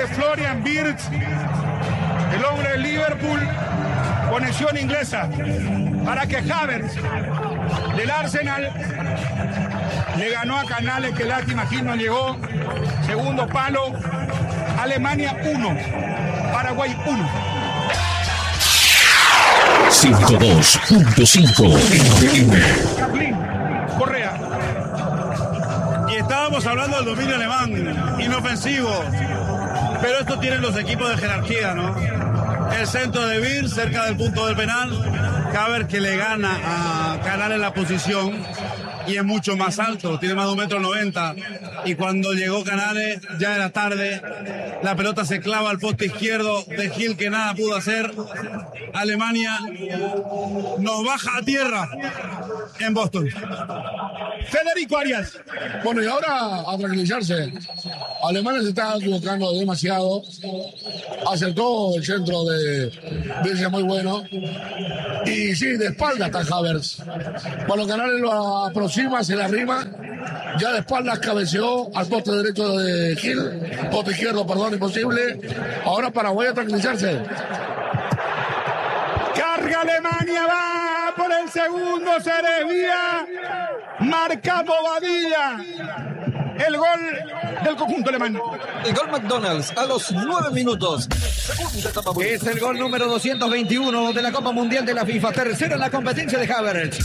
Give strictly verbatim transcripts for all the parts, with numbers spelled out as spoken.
Florian Wirtz, el hombre de Liverpool, conexión inglesa, para que Havertz del Arsenal le ganó a Canales, que lástima, aquí no llegó. Segundo palo, Alemania uno, Paraguay uno. ciento dos punto cinco Carlín, Correa. Y estábamos hablando del dominio alemán, inofensivo. Pero esto tienen los equipos de jerarquía, ¿no? El centro de Vir, cerca del punto del penal. Havertz, que le gana a Canales en la posición y es mucho más alto, tiene más de un metro noventa. Y cuando llegó Canales, ya era tarde. La pelota se clava al poste izquierdo de Gil, que nada pudo hacer. Alemania nos baja a tierra en Boston. Federico Arias. Bueno, y ahora a tranquilizarse. Alemania se está equivocando demasiado. Acertó el centro de Virgen, muy bueno. Y sí, de espalda está Havertz. Cuando Canales lo aproxima, se le arrima. Ya de espaldas cabeceó al poste derecho de Gil. Poste izquierdo, perdón, imposible. Ahora Paraguay a tranquilizarse. Carga Alemania, va por el segundo, se desvía. Marca Bobadilla. El gol del conjunto alemán. El gol McDonald's a los nueve minutos. Es el gol número doscientos veintiuno de la Copa Mundial de la FIFA. Tercero en la competencia de Havertz.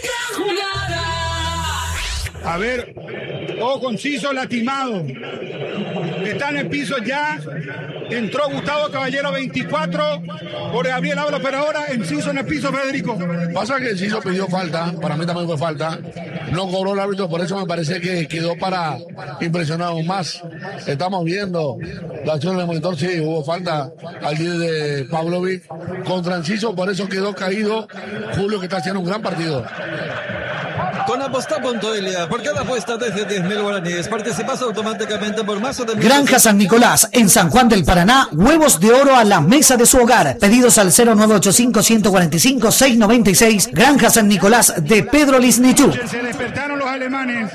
A ver, ojo conciso, lastimado. Está en el piso ya. Entró Gustavo Caballero, veinticuatro, por Gabriel Ábalos, pero ahora Enciso en el piso, Federico. Pasa que Enciso pidió falta, para mí también fue falta. No cobró el árbitro, por eso me parece que quedó para impresionar aún más. Estamos viendo la acción del monitor, sí, hubo falta al líder de Pavlovic contra Enciso, por eso quedó caído Julio, que está haciendo un gran partido. Con aposta.elia, por cada apuesta desde diez mil guaraníes, participas automáticamente por más de... Granja San Nicolás, en San Juan del Paraná, huevos de oro a la mesa de su hogar. Pedidos al cero nueve ocho cinco, uno cuatro cinco, seis nueve seis. Granja San Nicolás de Pedro Lisnichú. Se despertaron los alemanes.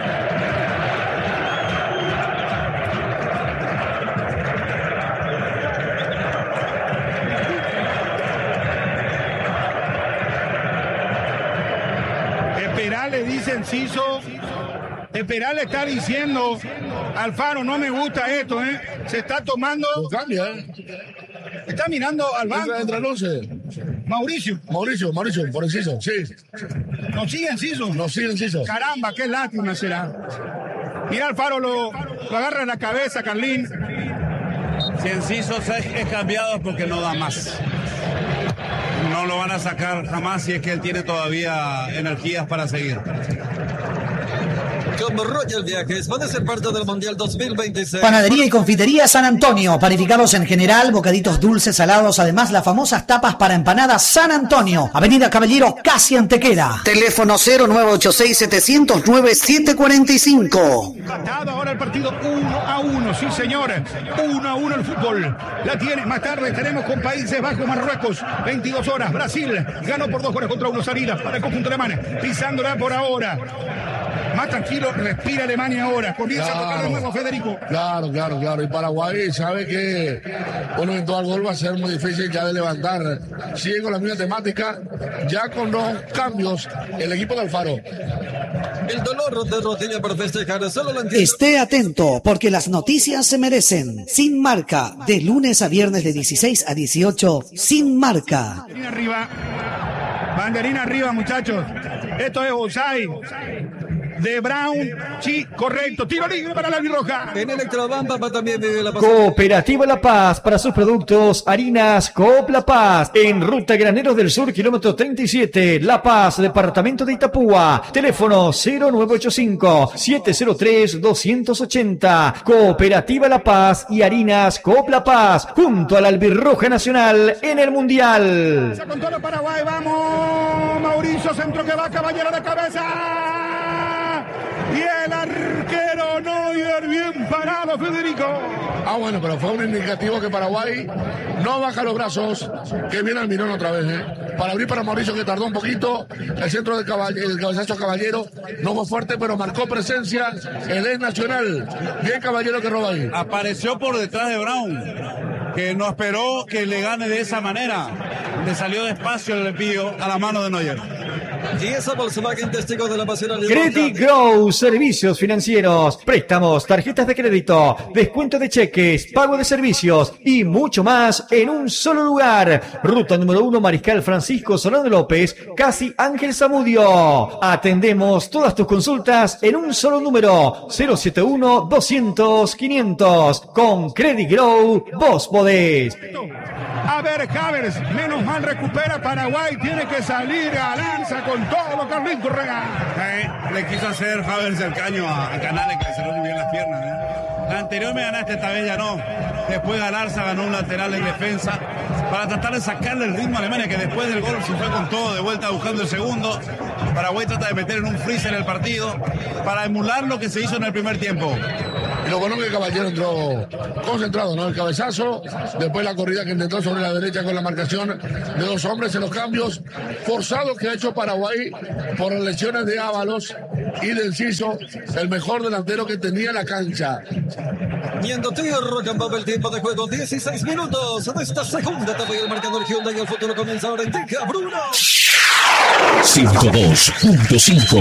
Le dice Enciso, Esperar le está diciendo Alfaro, no me gusta esto, ¿eh? Se está tomando. No cambia, ¿eh? Está mirando al banco. Entra, entra el once. Mauricio. Mauricio, Mauricio, por Enciso, sí. ¿No sigue Enciso? No sigue Enciso. Caramba, qué lástima será. Mira, Alfaro lo, lo agarra en la cabeza, Carlín. Si Enciso es cambiado es porque no da más. No lo van a sacar jamás si es que él tiene todavía energías para seguir. Como Royal Viajes, puede ser parte del Mundial dos mil veintiséis. Panadería y confitería San Antonio, panificados en general, bocaditos dulces, salados, además las famosas tapas para empanadas San Antonio, Avenida Caballero, casi Antequera. Teléfono cero nueve ocho seis, siete cero nueve, siete cuatro cinco. Empatado ahora el partido uno a uno, sí señores, uno a uno el fútbol. La tiene, más tarde tenemos con Países Bajos, Marruecos, veintidós horas, Brasil ganó por dos goles contra uno, salida para el conjunto alemán, pisándola por ahora. Más tranquilo, respira Alemania ahora. Comienza claro, a tocar de nuevo, Federico. Claro, claro, claro. Y Paraguay sabe que un eventual gol va a ser muy difícil ya de levantar. Sigue con la misma temática, ya con los cambios, el equipo de Alfaro. El dolor de rodilla para festejar solo lo entiendo. Esté atento, porque las noticias se merecen. Sin Marca, de lunes a viernes de dieciséis a dieciocho, Sin Marca. Banderina arriba, banderina arriba, muchachos. Esto es offside. De Brown, sí, correcto, tiro libre para la albirroja. En Electrobampa también vive la paz. Cooperativa La Paz, para sus productos, harinas Coop La Paz, en Ruta Graneros del Sur, kilómetro treinta y siete, La Paz, departamento de Itapúa, teléfono cero nueve ocho cinco, siete cero tres, dos ocho cero, Cooperativa La Paz y harinas Coop La Paz, junto a la albirroja nacional en el Mundial. Con todo Paraguay, vamos, Mauricio, centro que va, Caballero de cabeza. Y el arquero Neuer bien parado Vamos, Federico. Ah, bueno, pero fue un indicativo que Paraguay no baja los brazos. Que viene Almirón otra vez, ¿eh? Para abrir para Mauricio, que tardó un poquito. El centro de caball- el cabezazo Caballero no fue fuerte, pero marcó presencia. El ex Nacional. Bien Caballero que roba ahí. Apareció por detrás de Brown, que no esperó que le gane de esa manera. Le salió despacio el envío a la mano de Neuer. Y esa Volkswagen, testigo de la pasión al Credit Grow, servicios financieros, préstamos, tarjetas de crédito, descuento de cheques, pago de servicios y mucho más en un solo lugar. Ruta número uno, Mariscal Francisco Solano López, casi Ángel Zamudio. Atendemos todas tus consultas en un solo número, cero siete uno, doscientos, quinientos. Con Credit Grow, vos podés. A ver, Havers, menos mal recupera Paraguay, tiene que salir a lanza con todo Carlín Correa. Eh, le quiso hacer Havers el caño a, a Canales, que le cerró muy bien las piernas. ¿eh? La anterior me ganaste, esta vez ya no. Después Galarza ganó un lateral en defensa para tratar de sacarle el ritmo a Alemania, que después del gol se fue con todo de vuelta buscando el segundo. Paraguay trata de meter en un freezer el partido para emular lo que se hizo en el primer tiempo. Y lo bueno que el Caballero entró concentrado, ¿no? El cabezazo, después la corrida que intentó sobre la derecha con la marcación de dos hombres en los cambios forzados que ha hecho Paraguay por las lesiones de Ábalos y de Enciso, el mejor delantero que tenía la cancha. Miendo tierra, cambiaba el tiempo de juego, dieciséis minutos de esta segunda etapa y el marcador Hyundai y el futuro comienza ahora. Indica Bruno. ciento dos punto cinco.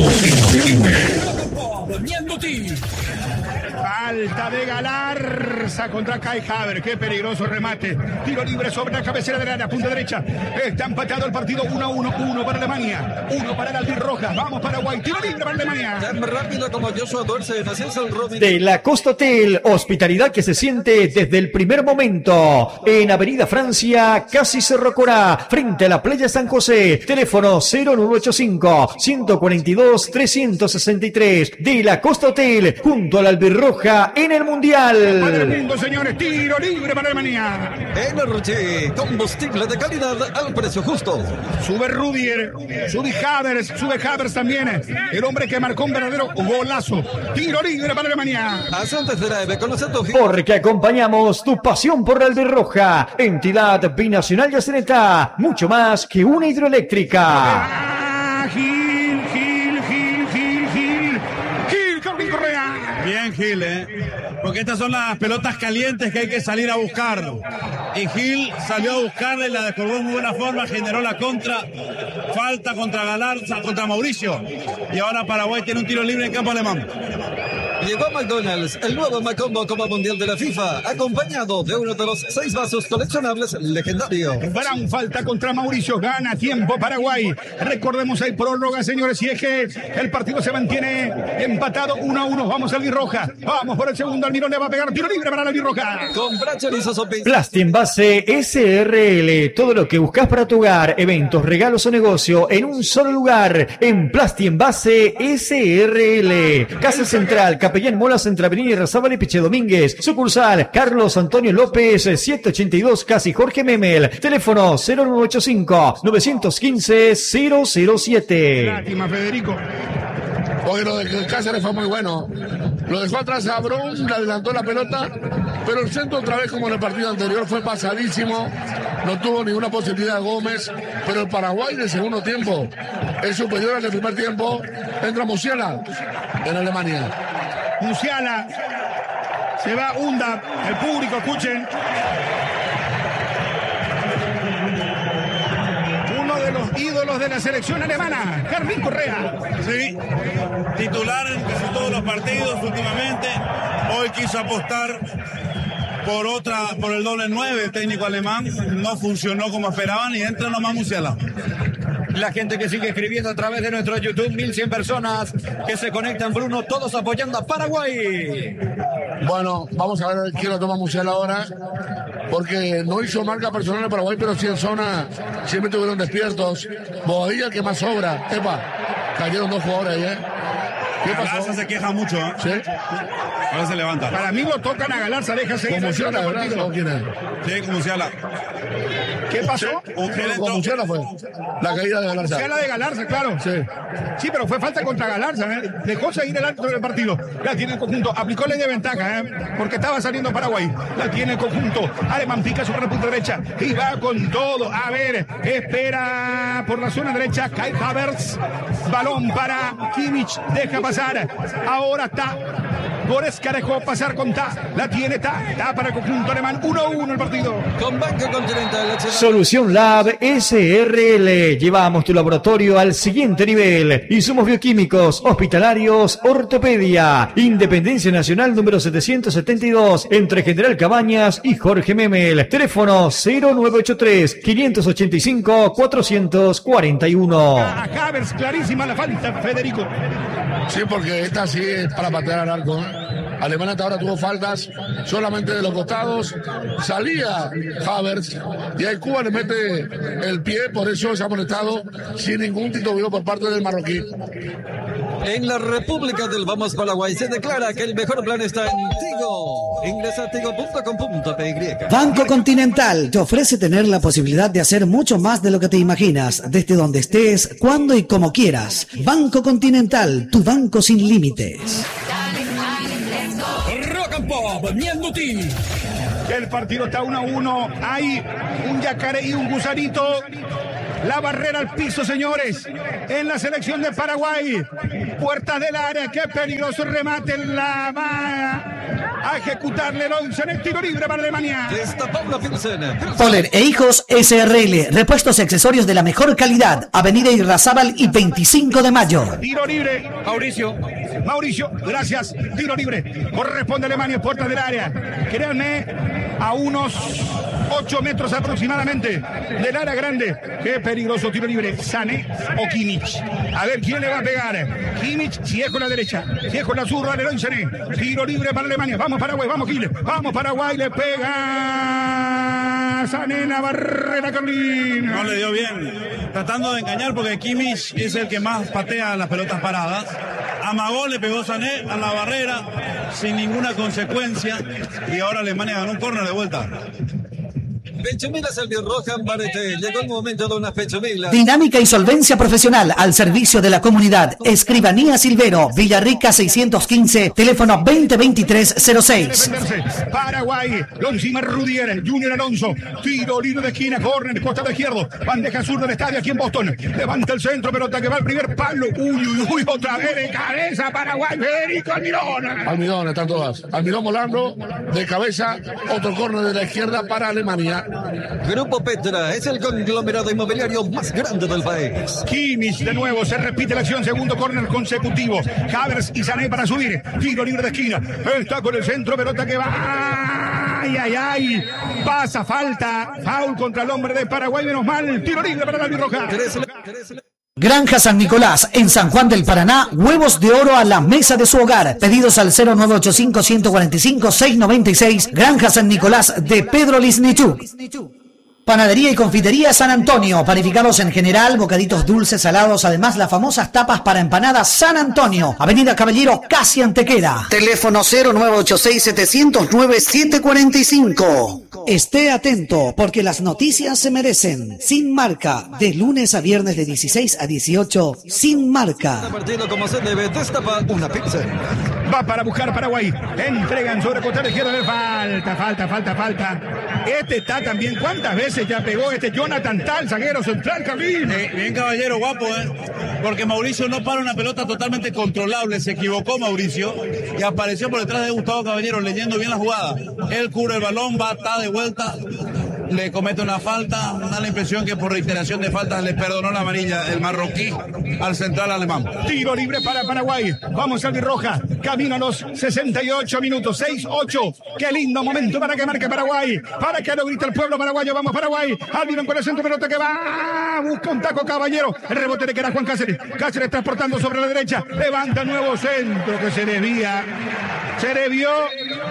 Falta de Galarza contra Kai Havertz. Qué peligroso remate. Tiro libre sobre la cabecera de la punta derecha. Está empatado el partido uno a uno. uno para Alemania. uno para el Albirroja. Vamos Paraguay. Tiro libre para Alemania. Tan rápido como Joshua Dorsey, así es el Robin. De la Costa Hotel, hospitalidad que se siente desde el primer momento. En Avenida Francia, casi Cerro Corá, frente a la playa San José. Teléfono cero nueve ocho cinco, uno cuatro dos, tres seis tres. De la Costa Hotel, junto al Albirroja en el Mundial. Para el mundo, señores. Tiro libre para Alemania. Energy, combustible de calidad al precio justo. Sube Rudier, sube Havertz, sube Havertz también. El hombre que marcó un verdadero golazo. Tiro libre para Alemania. Haz antes de la E V, conoce tu Porque acompañamos tu pasión por la Albirroja. Entidad binacional y Aceneta. Mucho más que una hidroeléctrica. Ah, Gil, Gil, Gil, Gil, Gil. Gil, Carlín Correa. Bien, Gil, ¿eh? Porque estas son las pelotas calientes que hay que salir a buscar. Y Gil salió a buscarla y la descolgó en muy buena forma, generó la contra. Falta contra Galarza, contra Mauricio. Y ahora Paraguay tiene un tiro libre en campo alemán. Llegó a McDonald's, el nuevo Macombo Copa Mundial de la FIFA, acompañado de uno de los seis vasos coleccionables legendarios. Gran falta contra Mauricio, gana tiempo Paraguay. Recordemos, hay prórroga, señores, y es que el partido se mantiene empatado uno a uno. Vamos al Albirroja, vamos por el segundo. Almirón le va a pegar tiro libre para el Albirroja. Con Brachelizo Sopis. Plasti Envase S R L, todo lo que buscas para tu hogar, eventos, regalos o negocio en un solo lugar. En Plasti Envase S R L, Casa Central, Capellán Molas entre Avenida Irrazábal y Piche Domínguez. Sucursal Carlos Antonio López, setecientos ochenta y dos, casi Jorge Memel. Teléfono cero nueve ocho cinco, nueve uno cinco, cero cero siete. Lástima, Federico. Hoy lo de Cáceres fue muy bueno. Lo dejó atrás a Brown, le adelantó la pelota, pero el centro otra vez como en el partido anterior fue pasadísimo. No tuvo ninguna posibilidad Gómez, pero el Paraguay del segundo tiempo es superior al del primer tiempo. Entra Musiala en Alemania. Musiala, se va Unda, el público, escuchen. Uno de los ídolos de la selección alemana, Carlín Correa. Sí, titular en casi todos los partidos últimamente. Hoy quiso apostar por otra, por el doble nueve, el técnico alemán. No funcionó como esperaban y entra nomás Musiala. La gente que sigue escribiendo a través de nuestro YouTube, mil cien personas que se conectan, Bruno, todos apoyando a Paraguay. Bueno, vamos a ver quién lo toma Musiala ahora, porque no hizo marca personal en Paraguay, pero sí en zona siempre estuvieron despiertos. Bobadilla, el que más sobra. Epa, cayeron dos jugadores ahí, ¿eh? ¿Qué pasó? Galarza se queja mucho, ¿eh? ¿Sí? Ahora se levanta. Para mí lo tocan a Galarza, deja seguir. ¿Conmoción, verdad? ¿O quién es? Sí, como se habla. ¿Qué pasó? Un gerente- ¿Conmoción fue? La caída de Galarza. Sea la de Galarza, claro. Sí. Sí, pero fue falta contra Galarza, ¿eh? Dejó seguir el árbitro del partido. La tiene el conjunto. Aplicó ley de ventaja, ¿eh? Porque estaba saliendo Paraguay. La tiene el conjunto. Alemán pica sobre la punta derecha y va con todo. A ver, espera por la zona derecha. Kai Havertz. Balón para Kimmich. Deja pasar. Ahora está. Goretzka dejó pasar con Ta. La tiene Ta. Ta para el conjunto alemán. uno a uno el partido. Con Banco Continental. Solución Lab S R L. Llevamos tu laboratorio al siguiente nivel. Insumos bioquímicos, hospitalarios, ortopedia. Independencia Nacional número setecientos setenta y dos. Entre General Cabañas y Jorge Memel. Teléfono cero nueve ocho tres, quinientos ochenta y cinco, cuatrocientos cuarenta y uno. A Havertz, clarísima la falta, Federico. Sí, porque esta sí es para patear al arco. ¿eh? Alemania hasta ahora tuvo faltas solamente de los costados. Salía Havertz y ahí Cuba le mete el pie, por eso se ha molestado sin ningún titubeo por parte del marroquí. En la República del Vamos Paraguay se declara que el mejor plan está en Tigo. Ingresa a tigo punto com punto p y. Banco Continental te ofrece tener la posibilidad de hacer mucho más de lo que te imaginas, desde donde estés, cuando y como quieras. Banco Continental, tu banco sin límites. Rock and Pop, Ñanduti. El partido está uno a uno. Hay un yacaré y un gusanito. La barrera al piso, señores. En la selección de Paraguay. Puertas del área. Qué peligroso remate. La va a ejecutar Leronza en el tiro libre para Alemania. Está Paula Pilsen. Poller e Hijos S R L, repuestos y accesorios de la mejor calidad. Avenida Irrazábal y veinticinco de mayo. Tiro libre. Mauricio. Mauricio, gracias. Tiro libre. Corresponde a Alemania. Puertas del área. Créanme, a unos ocho metros aproximadamente del área grande. Qué peligroso tiro libre. Sané o Kimmich. A ver quién le va a pegar. Kimmich, si es con la derecha, si es con la zurda, Leroy Sané. Tiro libre para Alemania. Vamos Paraguay, vamos Giles. Vamos Paraguay, le pega Sané en la barrera, Carlín. No le dio bien. Tratando de engañar porque Kimmich es el que más patea las pelotas paradas. Amagó, le pegó Sané a la barrera sin ninguna consecuencia. Y ahora Alemania ganó un córner de vuelta. Pechumilas Albirroja Barete. Llegó el momento de unas pechumilas. Dinámica y solvencia profesional al servicio de la comunidad. Escribanía Silvero, Villarrica seiscientos quince, teléfono veinte veintitrés cero seis. Paraguay, lo encima Rudier, Junior Alonso, tiro libre de esquina, córner, costado izquierdo, bandeja sur del estadio aquí en Boston, levanta el centro, pelota que va al primer palo, uy, uy, uy, otra vez de cabeza, Paraguay, Federico Almirón. Almirón, están todas. Almirón volando de cabeza, otro córner de la izquierda para Alemania. Grupo Petra es el conglomerado inmobiliario más grande del país. Kimmich de nuevo, se repite la acción, segundo córner consecutivo. Havertz y Sané para subir, tiro libre de esquina, está con el centro, pelota que va, ay, ay, ay, pasa, falta, foul contra el hombre de Paraguay, menos mal, tiro libre para la albirroja. Granja San Nicolás, en San Juan del Paraná, huevos de oro a la mesa de su hogar. Pedidos al cero nueve ocho cinco, uno cuatro cinco, seis nueve seis. Granja San Nicolás de Pedro Lisnichuk. Panadería y confitería San Antonio, panificados en general, bocaditos dulces, salados, además las famosas tapas para empanadas San Antonio, Avenida Caballero, casi Antequera. Teléfono cero nueve ocho seis, siete cero cero, nueve siete cuatro cinco. Esté atento, porque las noticias se merecen. Sin Marca, de lunes a viernes de dieciséis a dieciocho, Sin Marca. Partido como se debe, destapa una pizza. Va para buscar Paraguay, entregan sobre costado izquierdo, falta, falta, falta, falta. Este está también, ¿cuántas veces ya pegó este Jonathan Tal, zaguero central, Carlín? Eh, bien caballero, guapo, ¿eh? Porque Mauricio no para una pelota totalmente controlable, se equivocó Mauricio y apareció por detrás de Gustavo Caballero leyendo bien la jugada. Él cubre el balón, va, está de vuelta, le comete una falta, da la impresión que por reiteración de faltas le perdonó la amarilla el marroquí al central alemán. Tiro libre para Paraguay, vamos albirroja, camino a los sesenta y ocho minutos, seis ocho, qué lindo momento para que marque Paraguay, para que lo grite el pueblo paraguayo, vamos Paraguay, Almirón con el centro, pelota que va, busca un taco Caballero, el rebote le queda a Juan Cáceres, Cáceres transportando sobre la derecha, levanta nuevo centro que se desvía, se desvió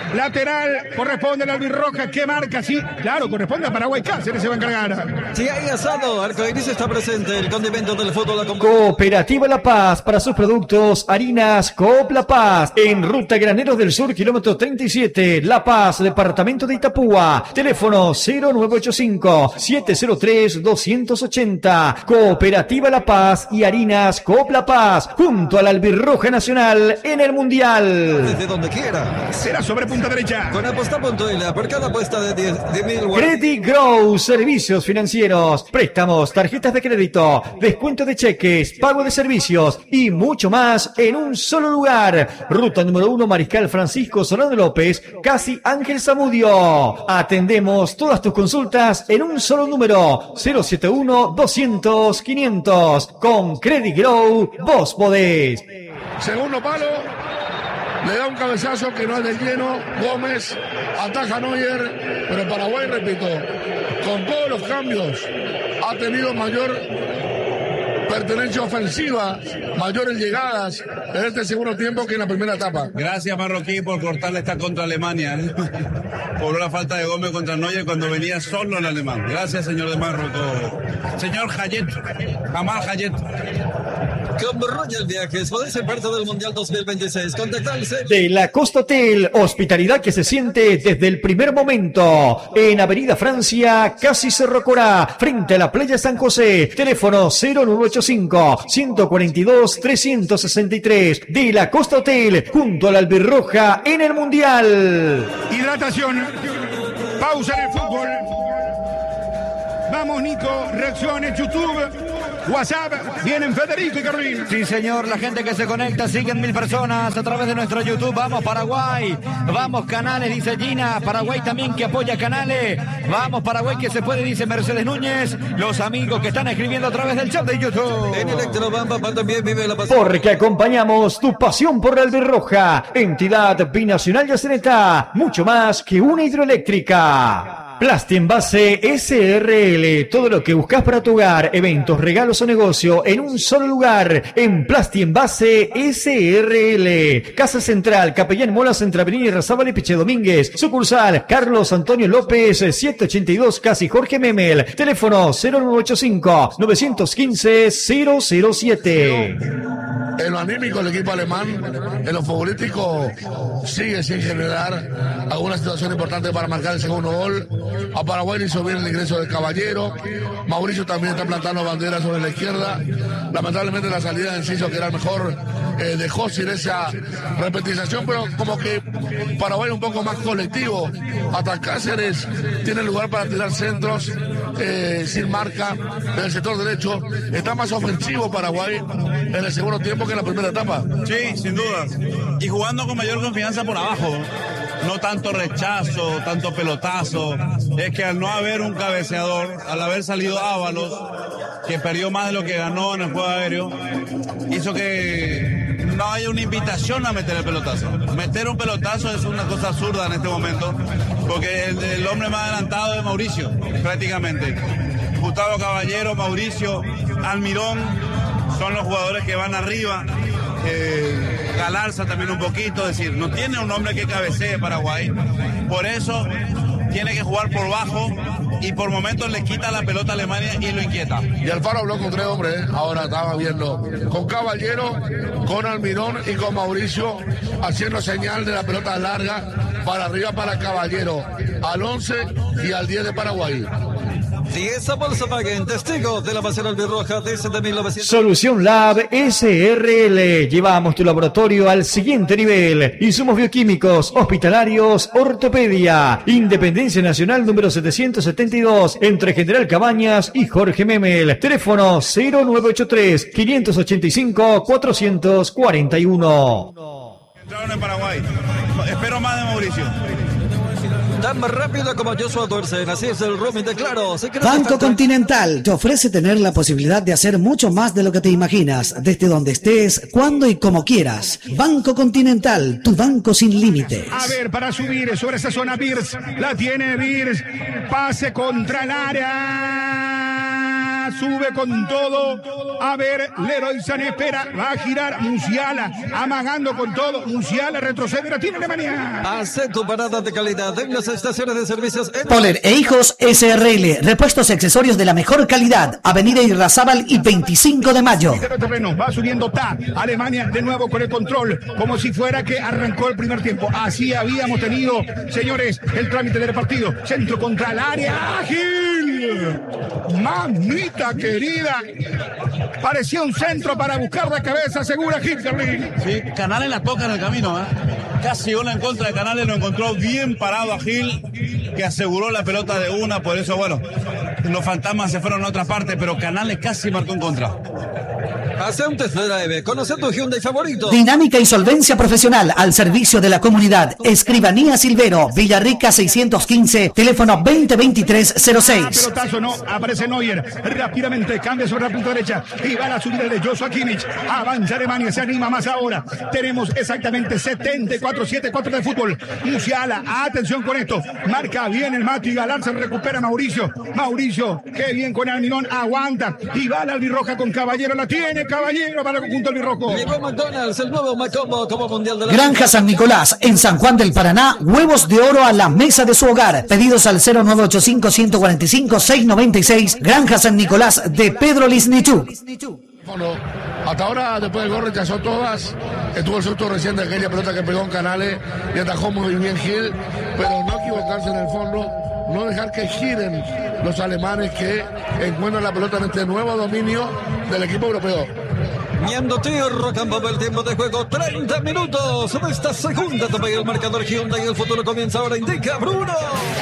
Lateral corresponde a la albirroja. ¿Qué marca? Sí, claro, corresponde a Paraguay. Cáceres se va a encargar. Si hay asado, Arcoiris está presente. El condimento del fútbol. Cooperativa La Paz, para sus productos, harinas Coop La Paz, en Ruta Graneros del Sur, kilómetro treinta y siete, La Paz, departamento de Itapúa. Teléfono cero nueve ocho cinco, siete cero tres, dos ocho cero. Cooperativa La Paz y harinas Coop La Paz, junto a la albirroja nacional en el Mundial. Desde donde quiera. Será sobre punta derecha. Con apuesta punto L, por cada apuesta de diez mil. Credit Grow, servicios financieros, préstamos, tarjetas de crédito, descuento de cheques, pago de servicios y mucho más en un solo lugar. Ruta número uno, Mariscal Francisco Solano López, casi Ángel Zamudio. Atendemos todas tus consultas en un solo número, cero siete uno, doscientos, quinientos. Con Credit Grow, vos podés. Segundo palo, le da un cabezazo que no es del lleno. Gómez ataja a Neuer, pero Paraguay, repito, con todos los cambios, ha tenido mayor pertenencia ofensiva, mayores llegadas en este segundo tiempo que en la primera etapa. Gracias, Marroquí, por cortarle esta contra Alemania. Por una falta de Gómez contra Neuer cuando venía solo el alemán. Gracias, señor de Marroquí. Señor Hayet, Jamal Hayet. Con Royal Viajes, podés ser parte del Mundial dos mil veintiséis. Contactarse. De la Costa Hotel, hospitalidad que se siente desde el primer momento. En Avenida Francia, casi Cerro Corá, frente a la playa San José. Teléfono cero nueve ocho cinco, uno cuatro dos, tres seis tres. De la Costa Hotel, junto a la albirroja en el Mundial. Hidratación. Pausa en el fútbol. Vamos, Nico. Reacciones, YouTube, WhatsApp. Vienen Federico y Carolina. Sí, señor. La gente que se conecta, siguen mil personas a través de nuestro YouTube. Vamos, Paraguay. Vamos, Canales, dice Gina. Paraguay también que apoya Canales. Vamos, Paraguay que se puede, dice Mercedes Núñez. Los amigos que están escribiendo a través del chat de YouTube. En Electrobamba también vive la pasión. Porque acompañamos tu pasión por la albirroja. Entidad binacional Yaceneta. Mucho más que una hidroeléctrica. Plastienvase S R L, todo lo que buscas para tu hogar, eventos, regalos o negocio en un solo lugar, en Plastienvase S R L. Casa Central, Capellán Molas, entre Avenida Irrazábal y Piche Domínguez. Sucursal, Carlos Antonio López, setecientos ochenta y dos, casi Jorge Memel. Teléfono cero nueve ocho cinco, nueve uno cinco, cero cero siete. En lo anímico, el equipo alemán, en lo futbolístico, sigue sin generar alguna situación importante para marcar el segundo gol. A Paraguay le hizo bien el ingreso del Caballero. Mauricio también está plantando banderas sobre la izquierda. Lamentablemente la salida de Enciso, que era el mejor, eh, dejó sin esa repetización, pero como que Paraguay un poco más colectivo. Hasta Cáceres tiene lugar para tirar centros eh, sin marca en el sector derecho. Está más ofensivo Paraguay en el segundo tiempo que en la primera etapa. Sí, sin duda. Y jugando con mayor confianza por abajo. No tanto rechazo, tanto pelotazo. Es que al no haber un cabeceador, al haber salido Ábalos, que perdió más de lo que ganó en el juego aéreo, hizo que no haya una invitación a meter el pelotazo. Meter un pelotazo es una cosa absurda en este momento, porque el, el hombre más adelantado es Mauricio, prácticamente. Gustavo Caballero, Mauricio, Almirón, son los jugadores que van arriba. Eh, Galarza también un poquito, es decir, no tiene un hombre que cabecee Paraguay, por eso tiene que jugar por bajo y por momentos le quita la pelota a Alemania y lo inquieta. Y Alfaro habló con tres hombres, ¿eh? Ahora estaba viendo con Caballero, con Almirón y con Mauricio, haciendo señal de la pelota larga para arriba para Caballero, al once y al diez de Paraguay. Si esa bolsa Volkswagen, testigos de la pasión albirroja desde mil novecientos. Solución Lab S R L. Llevamos tu laboratorio al siguiente nivel. Insumos bioquímicos, hospitalarios, ortopedia. Independencia Nacional número setecientos setenta y dos, entre General Cabañas y Jorge Memel. Teléfono cero nueve ocho tres, quinientos ochenta y cinco, cuatrocientos cuarenta y uno. Entraron en Paraguay. Espero más de Mauricio. Tan rápido como Joshua Dorsen, así es el roaming de Claro. Banco Continental te ofrece tener la posibilidad de hacer mucho más de lo que te imaginas, desde donde estés, cuando y como quieras. Banco Continental, tu banco sin límites. A ver, para subir sobre esa zona Beers, la tiene Beers, pase contra el área. Alemania sube con todo. A ver, Leroy Sané espera, va a girar Musiala, amagando con todo. Musiala retrocede, la tiene Alemania. Hace tu parada de calidad en las estaciones de servicios. En... Poler e Hijos S R L, repuestos y accesorios de la mejor calidad. Avenida Irrazábal y veinticinco de mayo. Terreno, va subiendo Ta, Alemania de nuevo con el control, como si fuera que arrancó el primer tiempo. Así habíamos tenido, señores, el trámite del partido. Centro contra el área, Gil. Mamita querida. Parecía un centro para buscar la cabeza segura, Gil, Carlín. Sí, Canales la toca en el camino, ¿eh? Casi una en contra de Canales, lo encontró bien parado a Gil, que aseguró la pelota de una, por eso, bueno, los fantasmas se fueron a otra parte, pero Canales casi marcó en contra. Hace un test drive, conoce tu Hyundai favorito. Dinámica y solvencia profesional al servicio de la comunidad. Escribanía Silvero, Villarrica seiscientos quince, teléfono veinte veintitrés cero seis. Pelotazo, no, aparece Neuer, rápidamente cambia sobre la punta derecha y va a la subida de Joshua Kimmich. Avanza Alemania, se anima más ahora. Tenemos exactamente setenta y cuatro setenta y cuatro de fútbol. Musiala, atención con esto. Marca bien el Mati Galar, se recupera Mauricio. Mauricio, qué bien con Almirón, aguanta. Y va la albirroja con Caballero, la tiene Caballero para el conjunto albirrojo. Llegó McDonald's, el nuevo Macombo como mundial de la... Granja San Nicolás, en San Juan del Paraná, huevos de oro a la mesa de su hogar. Pedidos al cero nueve ocho cinco, uno cuatro cinco, seis nueve seis. Granja San Nicolás de Pedro Lisnichuk. Bueno, hasta ahora, después del gol, rechazó todas. Estuvo el susto recién de aquella pelota que pegó en Canales y atajó muy bien Gil, pero no equivocarse en el fondo, no dejar que giren los alemanes que encuentran la pelota en este nuevo dominio del equipo europeo. Miendo tierra, campo del tiempo de juego, treinta minutos de esta segunda etapa y el marcador Hyundai y el futuro comienza ahora, indica Bruno.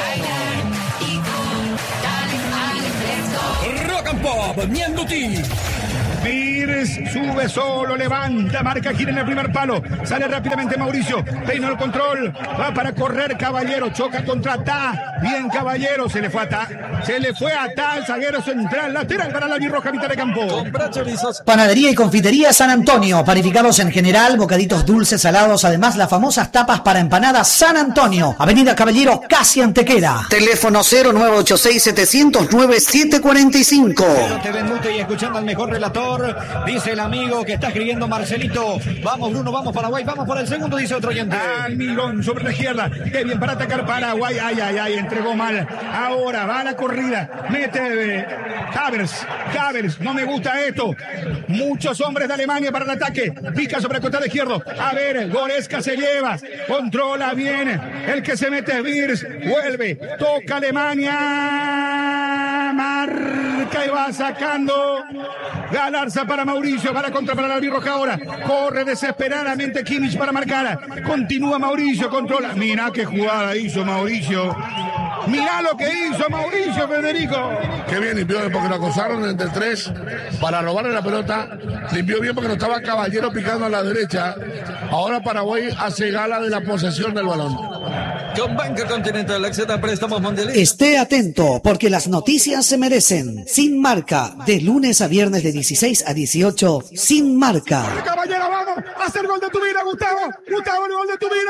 Rock and Pop, Miendo T. Pires sube solo, levanta, marca, gira en el primer palo, sale rápidamente Mauricio, peina el control, va para correr Caballero, choca contra Ta, bien Caballero, se le fue a Ta, se le fue a Ta, el zaguero central, lateral para la albirroja, mitad de campo. Compra chorizos. Panadería y confitería San Antonio, panificados en general, bocaditos dulces, salados, además las famosas tapas para empanadas San Antonio, Avenida Caballero, casi Antequera. Teléfono cero nueve ocho seis, setecientos nueve, siete cuarenta y cinco. Te ven mucho y escuchando al mejor relator. Dice el amigo que está escribiendo Marcelito. Vamos Bruno, vamos Paraguay, vamos por el segundo, dice otro oyente. Almirón sobre la izquierda, qué bien para atacar Paraguay, ay, ay, ay, entregó mal. Ahora va a la corrida, mete Havertz, Havertz, no me gusta esto. Muchos hombres de Alemania para el ataque, pica sobre el costado izquierdo. A ver, Goretzka se lleva, controla bien, el que se mete es Wirtz, vuelve, toca Alemania, marca y va sacando. Galarza para Mauricio, para contra para la albirroja ahora. Corre desesperadamente Kimmich para marcar. Continúa Mauricio, controla. Mira qué jugada hizo Mauricio. Mira lo que hizo Mauricio, Federico. Qué bien limpió porque lo acosaron entre tres para robarle la pelota. Limpió bien porque no estaba Caballero picando a la derecha. Ahora Paraguay hace gala de la posesión del balón. Con Banca Continental, acceda a préstamos mundialistas. Esté atento porque las noticias se merecen. Sin Marca, de lunes a viernes de dieciséis a dieciocho, Sin Marca. Caballero, vamos a hacer gol de tu vida, Gustavo. Gustavo, el gol de tu vida.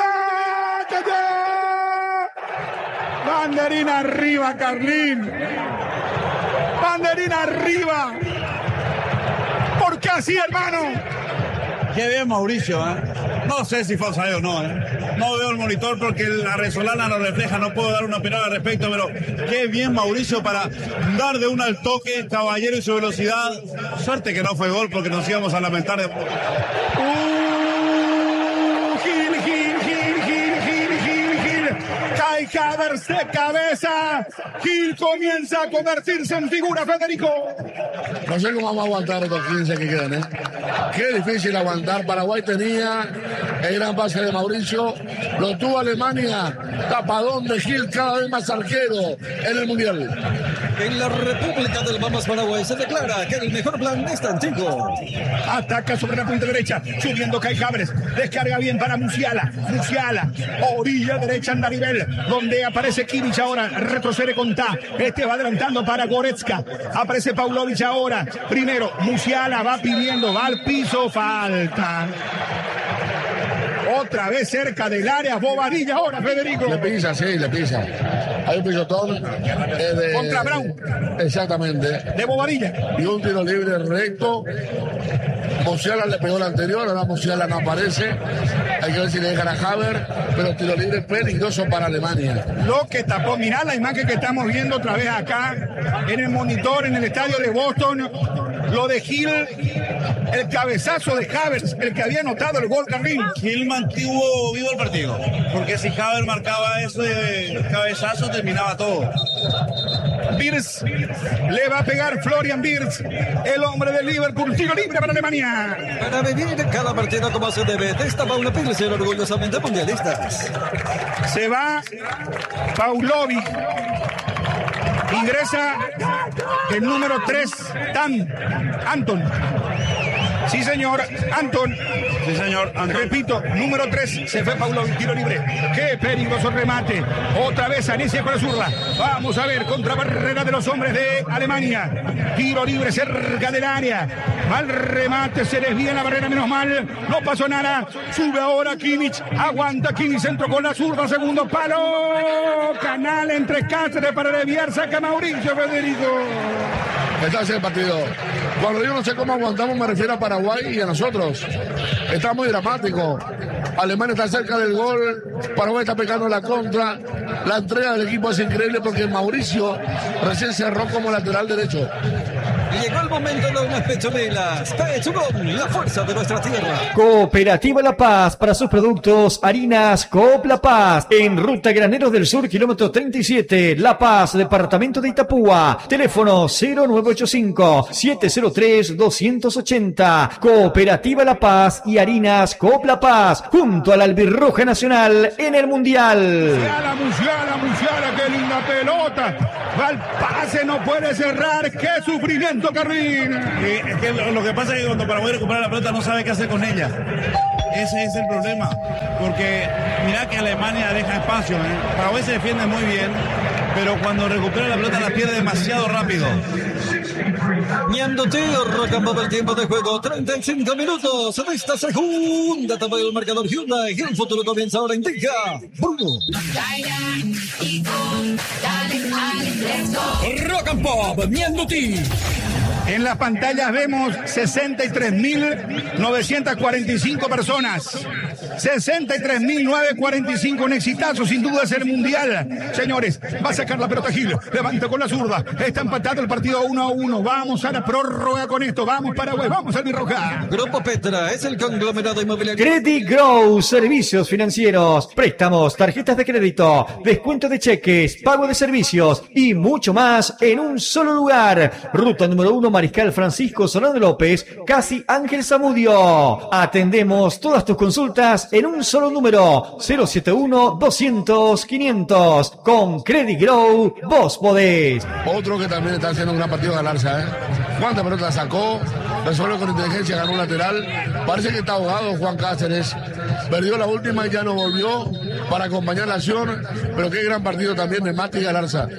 Banderina arriba, Carlín. Banderina arriba. ¿Por qué así, hermano? Qué bien Mauricio, ¿eh? No sé si fue offside o no, ¿eh? No veo el monitor porque la resolana lo refleja, no puedo dar una opinión al respecto, pero qué bien Mauricio para dar de una al toque, Caballero y su velocidad. Suerte que no fue gol porque nos íbamos a lamentar de... Uh, Gil, Gil, Gil, Gil, Gil, Gil, Gil. Cae Havertz de cabeza. Gil comienza a convertirse en figura, Federico. No sé cómo vamos a aguantar estos quince que quedan, ¿eh? Qué difícil aguantar. Paraguay tenía el gran pase de Mauricio. Lo tuvo Alemania. Tapadón de Gil, cada vez más arquero en el Mundial. En la República del Vamos Paraguay se declara que el mejor plan está antiguo. Ataca sobre la punta derecha, subiendo Kai Havertz, descarga bien para Musiala, Musiala, orilla derecha en Daribel, donde aparece Kimmich ahora, retrocede con Ta, este va adelantando para Goretzka, aparece Paulovic ahora, primero Musiala va pidiendo, va al piso, falta. Otra vez cerca del área, Bobadilla ahora, Federico. Le pisa, sí, le pisa. Hay un pisotón. Eh, de, Contra Brown. Exactamente. De Bobadilla. Y un tiro libre recto. Musiala le pegó la anterior, ahora Musiala no aparece. Hay que ver si le dejan a Havertz, pero tiro libre peligroso para Alemania. Lo que tapó, mirá la imagen que estamos viendo otra vez acá en el monitor, en el estadio de Boston. Lo de Gil, el cabezazo de Havertz, el que había anotado el gol, Carlín. Gil mantuvo vivo el partido, porque si Havertz marcaba eso de cabezazo, terminaba todo. Wirtz le va a pegar Florian Wirtz, el hombre del Liverpool. Tiro libre para Alemania. Para vivir cada partida como se debe, esta Paula Pilsen, orgullosamente mundialistas. Se va Paulovic. Ingresa el número tres, Tan, Anton. Sí, señor, Anton. Sí, señor, Anton. Repito, número tres, se fue Paulovic, tiro libre. Qué peligroso remate. Otra vez Anesia con la zurda. Vamos a ver, contra barrera de los hombres de Alemania. Tiro libre cerca del área. Mal remate, se desvía en la barrera, menos mal. No pasó nada. Sube ahora Kimmich. Aguanta Kimmich, centro con la zurda, segundo palo. Canal entre Cáceres para desviar, saca Mauricio, Federico. Está así el partido. Cuando yo no sé cómo aguantamos, me refiero a Paraguay y a nosotros. Está muy dramático. Alemania está cerca del gol. Paraguay está pegando la contra. La entrega del equipo es increíble porque Mauricio recién cerró como lateral derecho. Llegó el momento de unas pechumelas. Pechugón, la fuerza de nuestra tierra. Cooperativa La Paz, para sus productos, harinas Coop La Paz, en Ruta Graneros del Sur, kilómetro treinta y siete, La Paz, departamento de Itapúa. Teléfono cero nueve ocho cinco, siete cero tres, dos ocho cero. Cooperativa La Paz y harinas Coop La Paz, junto a la Albirroja Nacional en el Mundial. Musiala, Musiala, Musiala, qué linda pelota. Va al pase, no puede cerrar. Qué sufrimiento, Carlín. Eh, es que lo, lo que pasa es que cuando Paraguay recupera la pelota no sabe qué hacer con ella. Ese es el problema. Porque mira que Alemania deja espacio. ¿eh? Paraguay se defiende muy bien, pero cuando recupera la pelota la pierde demasiado rápido. Miendo Tierra, acababa el tiempo de juego, treinta y cinco minutos de esta segunda etapa del marcador Hyundai. Y el futuro comienza ahora, indica Bruno. Rock and Pop, Miendo T. En las pantallas vemos sesenta y tres mil novecientas cuarenta y cinco personas. sesenta y tres mil novecientos cuarenta y cinco, un exitazo, sin duda es el Mundial. Señores, va a sacar la pelota Gil, levanta con la zurda, está empatado el partido uno a uno. Vamos a la prórroga con esto, vamos Paraguay, vamos Albirroja. Grupo Petra es el conglomerado inmobiliario. Credit Grow, servicios financieros, préstamos, tarjetas de crédito, descuento de cheques, pago de servicios y mucho más en un solo lugar. Ruta número uno, Mariscal Francisco Solano López, casi Ángel Zamudio. Atendemos todas tus consultas en un solo número, cero siete uno, doscientos, quinientos. Con Credit Grow, vos podés. Otro que también está haciendo un gran partido de Galarza, ¿eh? ¿Cuántas pelotas sacó? Resuelve con inteligencia, ganó un lateral. Parece que está ahogado Juan Cáceres. Perdió la última y ya no volvió para acompañar la acción. Pero qué gran partido también de Mati Galarza.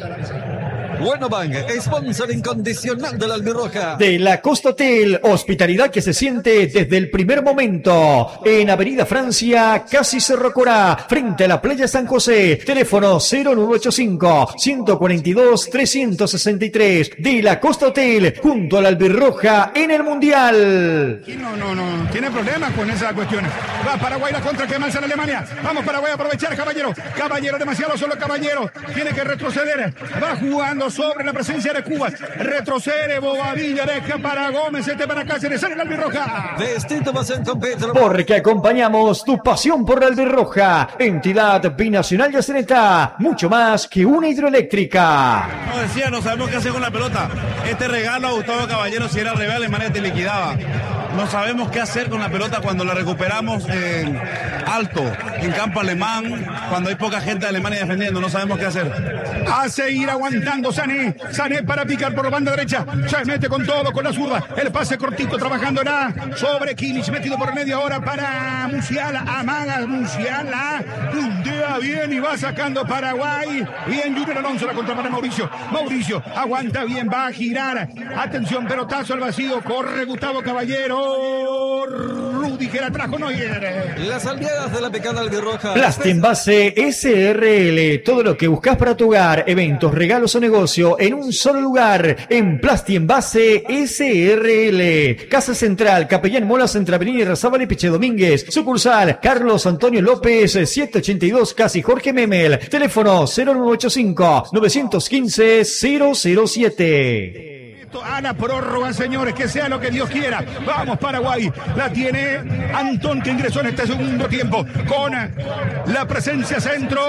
Bueno Bank, sponsor incondicional de la Albirroja. De la Costa Hotel, hospitalidad que se siente desde el primer momento. En Avenida Francia, casi Cerro Corá, frente a la playa San José. Teléfono cero nueve ocho cinco, uno cuatro dos, tres seis tres. De la Costa Hotel, junto a la Albirroja en el Mundial. No, no, no, tiene problemas con esas cuestiones. Va Paraguay la contra que avanza en Alemania. Vamos Paraguay a aprovechar, Caballero. Caballero, demasiado solo Caballero. Tiene que retroceder. Va jugando sobre la presencia de Cuba. Retrocede Bobadilla, deja para Gómez, este para Cáceres, sale la Albirroja. Distinto más en completo. Porque acompañamos tu pasión por la Albirroja. Entidad binacional Yaceneta, mucho más que una hidroeléctrica. Como decía, no sabemos qué hacer con la pelota. Este regalo a Gustavo Caballero, si era al revés, Alemania te liquidaba. No sabemos qué hacer con la pelota cuando la recuperamos en alto, en campo alemán, cuando hay poca gente de Alemania defendiendo, no sabemos qué hacer. A seguir aguantando Sané, Sané para picar por la banda derecha, se mete con todo, con la zurda, el pase cortito, trabajando era sobre Kimmich, metido por media hora para Musiala, amaga Musiala, puntea bien y va sacando Paraguay, bien Junior Alonso, la contra para Mauricio, Mauricio aguanta bien, va a girar, atención, pelotazo al vacío, corre Gustavo Caballero. Rudiger, atrajo Neuer. Las aldeadas de la picada albirroja. Plastienvase S R L. Todo lo que buscas para tu hogar, eventos, regalos o negocio en un solo lugar. En Plastienvase S R L. Casa Central, Capellán Molas, entre Avenida Irrazábal y Piche Domínguez. Sucursal Carlos Antonio López, setecientos ochenta y dos, casi Jorge Memel. Teléfono cero nueve ocho cinco, nueve uno cinco, cero cero siete. A la prórroga, señores, que sea lo que Dios quiera. Vamos, Paraguay. La tiene Antón, que ingresó en este segundo tiempo con la presencia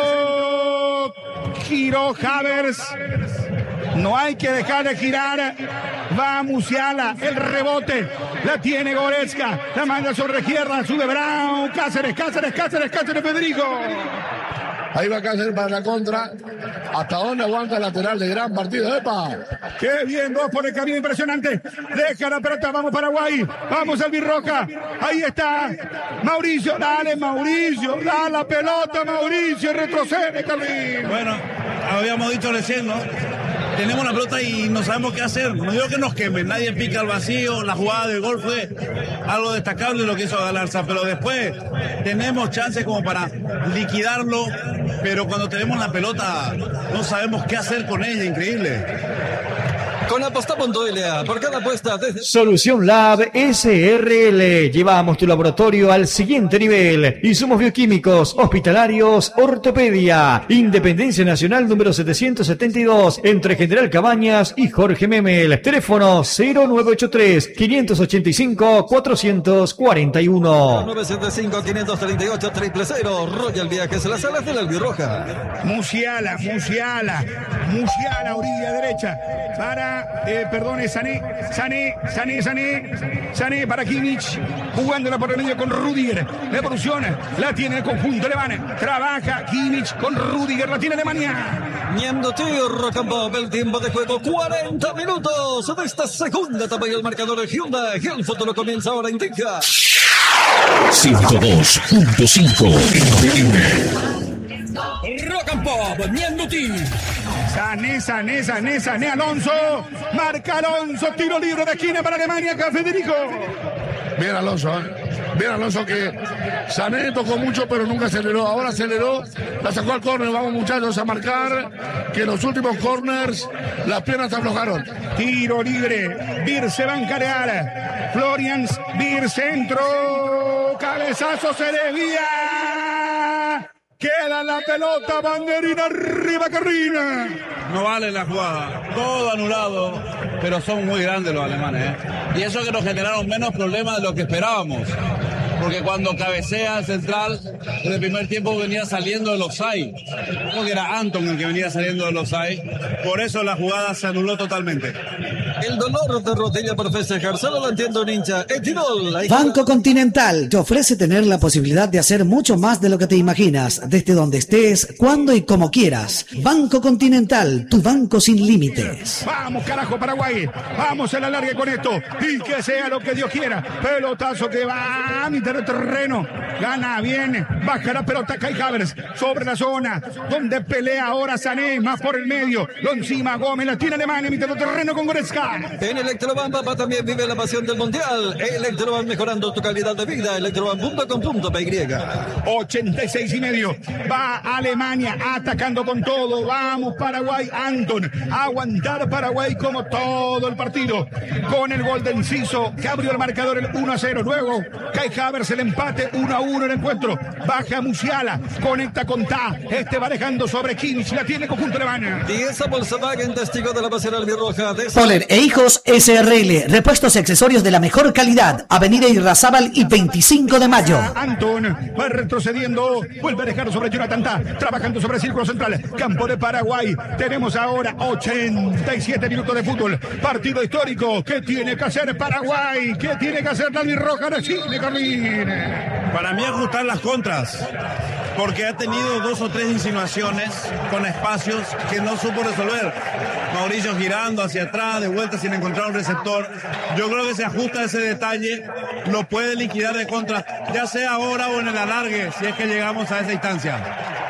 centro. Giró Havertz. No hay que dejar de girar. Va Musiala, el rebote. La tiene Goretzka. La manda sobre la izquierda. Sube Brown. Cáceres, Cáceres, Cáceres, Cáceres, Federico. Ahí va Cáceres para la contra. ¿Hasta dónde aguanta el lateral de gran partido? ¡Epa! ¡Qué bien! Dos por el camino, impresionante. Deja la pelota, vamos Paraguay. Vamos Albirroja. Ahí está Mauricio. Dale, Mauricio. Da la pelota, Mauricio. Retrocede, Carlín. Bueno, habíamos dicho recién, ¿no? Tenemos la pelota y no sabemos qué hacer. No digo que nos quemen, nadie pica al vacío. La jugada del gol fue algo destacable lo que hizo Galarza, pero después tenemos chances como para liquidarlo, pero cuando tenemos la pelota no sabemos qué hacer con ella, increíble. Con aposta.la, por cada apuesta desde... Solución Lab S R L. Llevamos tu laboratorio al siguiente nivel. Insumos bioquímicos, hospitalarios, ortopedia. Independencia Nacional número setecientos setenta y dos, entre General Cabañas y Jorge Memel. Teléfono cero nueve ocho tres, quinientos ochenta y cinco, cuatrocientos cuarenta y uno. nueve siete cinco, quinientos treinta y ocho, cero cero cero. Royal Viajes a las salas de la Albirroja. Musiala, Musiala, Musiala, orilla derecha. Para Eh, perdone, Sané, Sané, Sané, Sané, Sané para Kimmich, jugándola por el medio con Rudiger. La evoluciona, la tiene el conjunto alemán. Trabaja Kimmich con Rudiger, la tiene Alemania. Niendo Tío Rocambop, el tiempo de juego cuarenta minutos de esta segunda etapa y el marcador de Hyundai. El futuro comienza ahora, indica ciento dos punto cinco. Rock and Pop, Niendo Tío. Sané, Sané, Sané, Sané, Alonso. Marca Alonso, tiro libre de esquina para Alemania, acá Federico. Bien Alonso, ¿eh? Bien Alonso, que Sané tocó mucho pero nunca aceleró. Ahora aceleró, la sacó al córner. Vamos muchachos a marcar que en los últimos corners las piernas se aflojaron. Tiro libre, Bir se va a encarear. Florians, Bir centro. Cabezazo, se desvía. Queda la pelota, banderina arriba, Carrina. No vale la jugada, todo anulado, pero son muy grandes los alemanes, ¿eh? Y eso que nos generaron menos problemas de lo que esperábamos. Porque cuando cabecea el central, en el primer tiempo venía saliendo del offside. Creo que era Anton el que venía saliendo del offside. Por eso la jugada se anuló totalmente. El dolor de rodilla por festejar, solo lo entiendo un hincha. Etirol. Banco Continental te ofrece tener la posibilidad de hacer mucho más de lo que te imaginas, desde donde estés, cuando y como quieras. Banco Continental, tu banco sin límites. Vamos, carajo, Paraguay. Vamos a la larga con esto. Y que sea lo que Dios quiera. Pelotazo que va a mitad del terreno. Gana, viene. Baja la pelota, Kai Havertz sobre la zona. Donde pelea ahora Sané, más por el medio. Lo encima Gómez, la tiene Alemania, mitad del terreno con Goretzka. En Electroban, papá, también vive la pasión del mundial. Electroban, mejorando tu calidad de vida. Electroban punto com punto pe ye. ochenta y seis y medio. Va Alemania atacando con todo. Vamos, Paraguay. Anton. Aguantar Paraguay como todo el partido. Con el gol de Enciso, que abrió el marcador el uno a cero. Luego, Kai Havertz el empate uno a uno en el encuentro. Baja Musiala. Conecta con Ta. Este va dejando sobre Kimmich. La tiene conjunto alemana. Y esa Volkswagen, testigo de la pasión albirroja. De Poller e Hijos S R L, repuestos y accesorios de la mejor calidad. Avenida Irrazábal y veinticinco de mayo. Anton va retrocediendo, vuelve a dejar sobre Jonathan Ta, trabajando sobre el círculo central, campo de Paraguay. Tenemos ahora ochenta y siete minutos de fútbol, partido histórico. ¿Qué tiene que hacer Paraguay? ¿Qué tiene que hacer la Albirroja? Decime, Carlín. Para mí ajustar las contras, porque ha tenido dos o tres insinuaciones con espacios que no supo resolver. Mauricio girando hacia atrás, de vuelta sin encontrar un receptor. Yo creo que se ajusta ese detalle, lo puede liquidar de contra, ya sea ahora o en el alargue, si es que llegamos a esa instancia.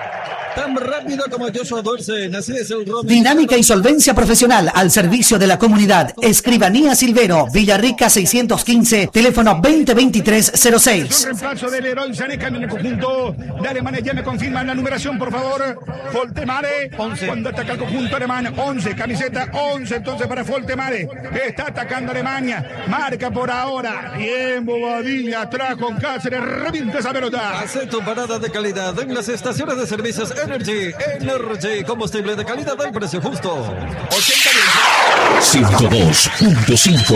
Tan rápido como Joshua Dorsen, así es el Romeo. Dinámica y solvencia profesional al servicio de la comunidad. Escribanía Silvero, Villarrica seiscientos quince, teléfono veinte veintitrés cero seis. Reemplazo del Leroy Sané, cambio en el conjunto de Alemania. Ya me confirman la numeración, por favor. Foltemare, once. Cuando ataca el conjunto alemán, once, camiseta once, entonces para Foltemare. Está atacando Alemania, marca por ahora. Bien, Bobadilla, atrás con Cáceres, revienta esa pelota. Hace tu parada de calidad en las estaciones de servicios Energy. Energy, combustible de calidad al precio justo. ciento dos punto cinco.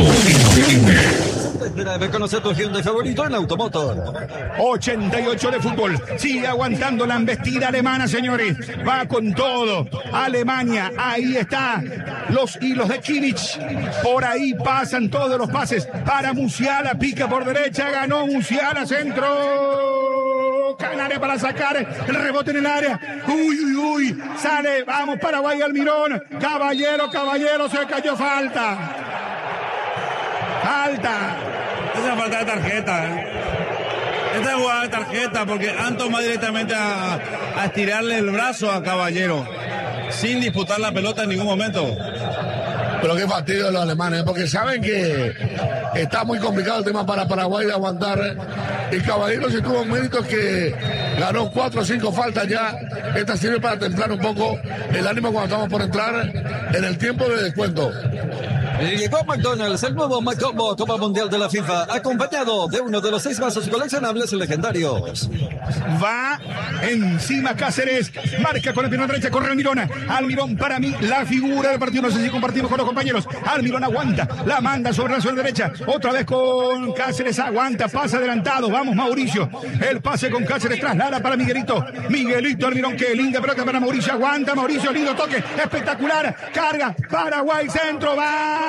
Debe conocer tu Hyundai favorito en Automotor. ochenta y ocho de fútbol. Sigue aguantando la embestida alemana, señores. Va con todo. Alemania, ahí está. Los hilos de Kimmich. Por ahí pasan todos los pases para Musiala. Pica por derecha. Ganó Musiala. Centro. Canales para sacar el rebote en el área. Uy, uy, uy. Sale. Vamos, Paraguay, Almirón. Caballero, caballero. Se cayó falta. Falta. Esa falta de tarjeta. ¿eh? Esta jugada de tarjeta porque Anton va directamente a, a estirarle el brazo a Caballero sin disputar la pelota en ningún momento. Pero qué fastidio de los alemanes, porque saben que está muy complicado el tema para Paraguay de aguantar. Y Caballero sí tuvo méritos que ganó cuatro o cinco faltas ya. Esta sirve para templar un poco el ánimo cuando estamos por entrar en el tiempo de descuento. Llegó McDonald's, el nuevo McCombo Copa Mundial de la FIFA, acompañado de uno de los seis vasos coleccionables legendarios. Va encima Cáceres, marca con la pierna derecha, corre Almirón. Almirón para mí la figura del partido, no sé si compartimos con los compañeros. Almirón aguanta, la manda sobre la zona derecha, otra vez con Cáceres, aguanta, pasa adelantado, vamos Mauricio, el pase con Cáceres, traslada para Miguelito, Miguelito Almirón, que linda pelota para Mauricio, aguanta Mauricio, lindo toque, espectacular, carga, Paraguay, centro, va,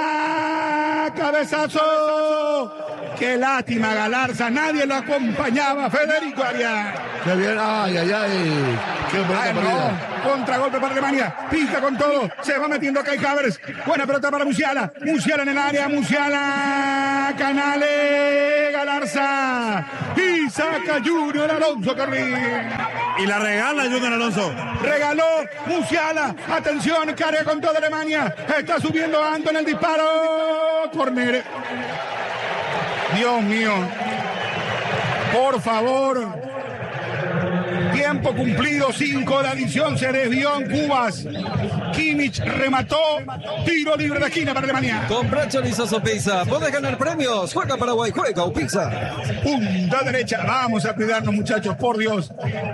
cabezazo. Qué lástima, Galarza, nadie lo acompañaba, Federico Arias. Qué bien, ay, ay, ay. Qué buena Ay, no. Contragolpe para Alemania, pica con todo, se va metiendo Kai Havertz. Buena pelota para Musiala, Musiala en el área, Musiala, Canales, Galarza. Y saca Junior Alonso Carlín. Y la regala Junior Alonso. Regaló Musiala, atención, carga con toda Alemania. Está subiendo Anto en el disparo. Corner. Dios mío. Por favor. Tiempo cumplido, cinco de adición, se desvió en Cubas. Kimmich remató, tiro libre de esquina para Alemania. Compra chorizo o pizza, puedes ganar premios. Juega Paraguay, juega o pizza. Punta derecha, vamos a cuidarnos muchachos, por Dios.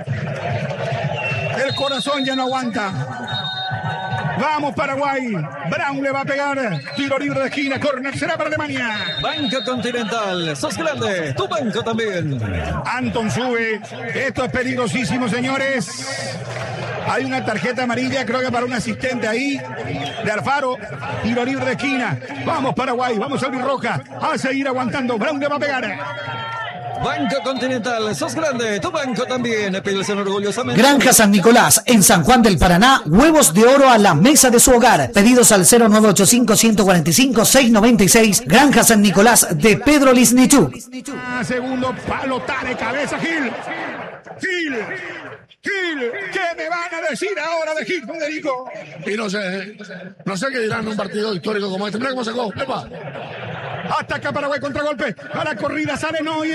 El corazón ya no aguanta. Vamos Paraguay, Brown le va a pegar, tiro libre de esquina, corner será para Alemania. Banco Continental, sos grande, tu banco también. Anton sube, esto es peligrosísimo señores. Hay una tarjeta amarilla, creo que para un asistente ahí, de Alfaro, tiro libre de esquina. Vamos Paraguay, vamos a abrir roja, a seguir aguantando, Brown le va a pegar. Banco Continental, sos grande, tu banco también. Pilsen orgullosamente. Granja San Nicolás, en San Juan del Paraná, huevos de oro a la mesa de su hogar. Pedidos al cero nueve ocho cinco, uno cuatro cinco, seis nueve seis. Granja San Nicolás de Pedro Lisnichuk. Segundo palo, de cabeza, Gil. Gil. Gil, ¿qué me van a decir ahora de Gil, Federico? Y no sé, no sé qué dirán en un partido histórico como este. Mira cómo sacó, ¡epa! Ataca Paraguay, contragolpe, a la corrida sale Neuer.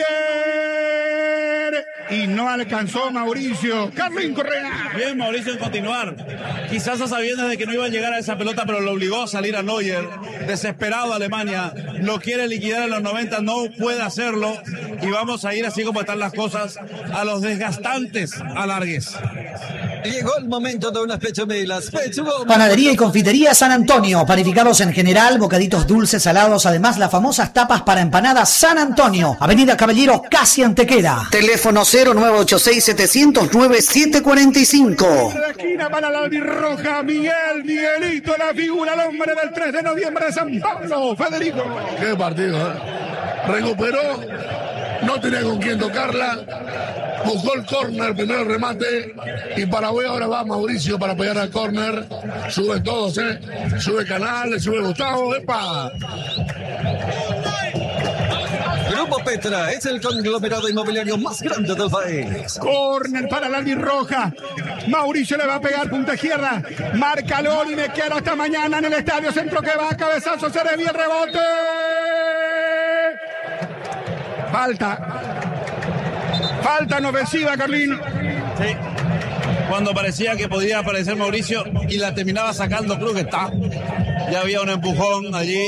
Y no alcanzó Mauricio. Carlín Correa. Bien, Mauricio en continuar. Quizás a sabiendas de que no iba a llegar a esa pelota, pero lo obligó a salir a Neuer. Desesperado Alemania. Lo quiere liquidar en los noventa, no puede hacerlo. Y vamos a ir así como están las cosas a los desgastantes alargues. Llegó el momento de unas pechumelas. Pechugo. Panadería y confitería San Antonio. Panificados en general, bocaditos dulces, salados. Además, las famosas tapas para empanadas San Antonio. Avenida Caballero, casi Antequera. Teléfono cero nueve ocho seis, siete cero cero, nueve siete cuatro cinco. La esquina para la albirroja. Miguel, Miguelito, la figura, el hombre del tres de noviembre de San Pablo. Federico. Qué partido, ¿eh? Recuperó. No tenía con quién tocarla. Buscó el córner, primero el remate. Y Paraguay ahora va Mauricio para pegar al córner. Suben todos, ¿eh? Sube Canales, sube Gustavo. ¡Epa! Grupo Petra es el conglomerado inmobiliario más grande del país. Corner para la albirroja. Mauricio le va a pegar punta izquierda. Marca Loli, me quedo hasta mañana en el estadio. Centro que va, cabezazo, se desvía el rebote. Falta. Falta en ofensiva, Carlín. Sí. Cuando parecía que podía aparecer Mauricio y la terminaba sacando Cruz, que está. Ya había un empujón allí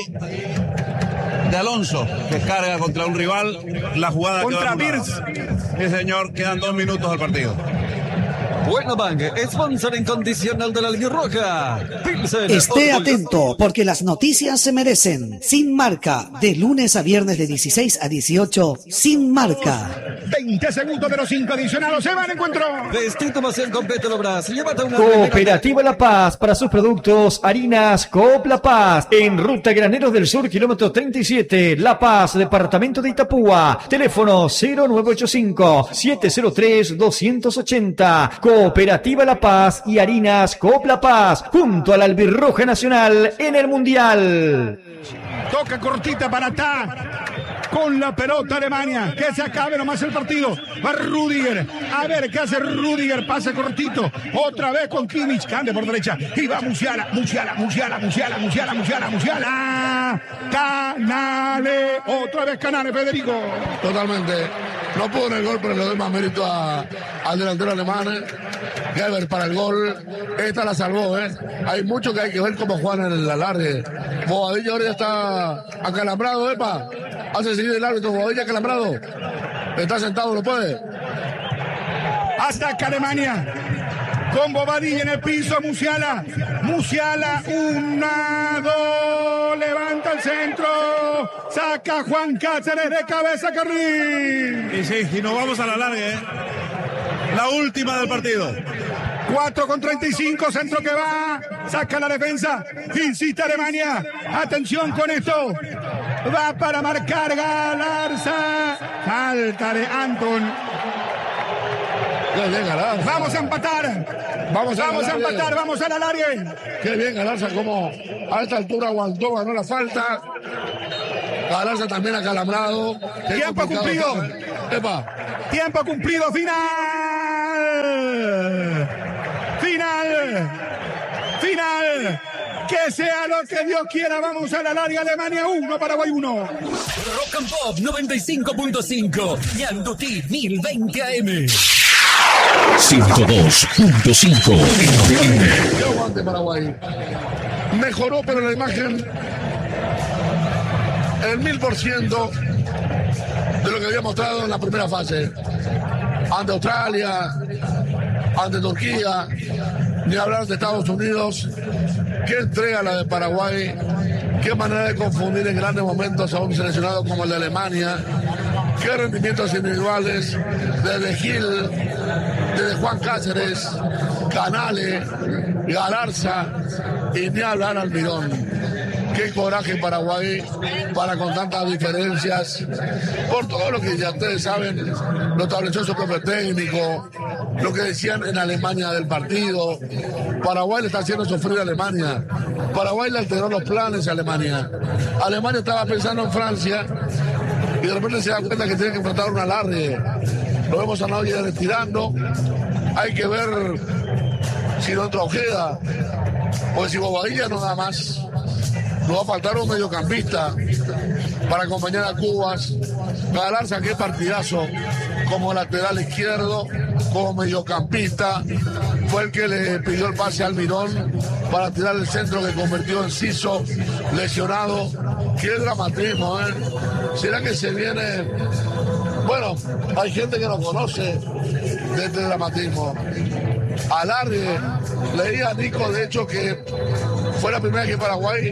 de Alonso, que carga contra un rival. La jugada contra Birz. Sí, señor, quedan dos minutos al partido. Bueno, Bank, sponsor incondicional de la albirroja. Pilsen. Esté atento, porque las noticias se merecen. Sin Marca, de lunes a viernes de dieciséis a dieciocho, Sin Marca. veinte segundos de los cinco adicionados. Se van, encuentro. Destinación completa Lobras. Llévate una. Cooperativa La Paz, para sus productos, harinas Coop La Paz. En Ruta Graneros del Sur, kilómetro treinta y siete, La Paz, departamento de Itapúa. Teléfono cero nueve ocho cinco, siete cero tres, dos ocho cero. Cooperativa La Paz y harinas Coop La Paz, junto a la albirroja nacional en el Mundial. Toca cortita para Ta. Con la pelota Alemania, que se acabe nomás el partido. Va Rudiger, a ver qué hace Rudiger, pase cortito, otra vez con Kimmich, cambia por derecha, y va Musiala, Musiala, Musiala, Musiala, Musiala, Musiala, Musiala, Canale, otra vez Canale, Federico. Totalmente, no pudo en el gol, pero le doy más mérito a, al delantero alemán, Geber para el gol, esta la salvó, ¿eh? Hay mucho que hay que ver cómo juegan en el alargue. Bobadilla ahora ya está acalambrado, epa. Hace seguir el árbitro, Bobadilla acalambrado. Está sentado, ¿lo puede? Ataca Alemania. Con Bobadilla en el piso, Musiala. Musiala, una, dos, levanta el centro. Saca Juan Cáceres de cabeza, Carlín. Y sí, y nos vamos a la larga, ¿eh? La última del partido. cuatro con treinta y cinco, centro que va, saca la defensa, insiste Alemania, atención con esto, va para marcar Galarza, falta de Anton. Qué bien, Galarza. Vamos a empatar, vamos a, vamos a empatar, vamos a la largue. Qué bien, Galarza, como a esta altura aguantó, ganó la falta. Galarza también acalambrado. Tiempo cumplido. Epa. Tiempo cumplido, final. Final, final, que sea lo que Dios quiera, vamos a la larga. Alemania uno, Paraguay uno. Rock and Pop noventa y cinco punto cinco, Ñandutí mil veinte A M. ciento dos punto cinco. Qué aguante Paraguay. Mejoró, pero la imagen el mil por ciento de lo que había mostrado en la primera fase. Ante Australia, ante Turquía, ni hablar de Estados Unidos. Qué entrega la de Paraguay, qué manera de confundir en grandes momentos a un seleccionado como el de Alemania, qué rendimientos individuales desde Gil, desde Juan Cáceres, Canale, Galarza y ni hablar Almirón. Qué coraje Paraguay para con tantas diferencias, por todo lo que ya ustedes saben, lo estableció su propio técnico, lo que decían en Alemania del partido. Paraguay le está haciendo sufrir a Alemania. Paraguay le alteró los planes a Alemania. Alemania estaba pensando en Francia y de repente se da cuenta que tiene que enfrentar un alargue. Lo vemos a Neuer retirando. Hay que ver si no entra Ojeda o si Bobadilla no da más. Nos va a faltar un mediocampista para acompañar a Cubas. Galarza, qué partidazo como lateral izquierdo, como mediocampista. Fue el que le pidió el pase al Almirón para tirar el centro que convirtió en Ciso, lesionado. Qué dramatismo, ¿eh? ¿Será que se viene? Bueno, hay gente que no conoce de este dramatismo. Alargue, leía a Nico, de hecho, que fue la primera vez que Paraguay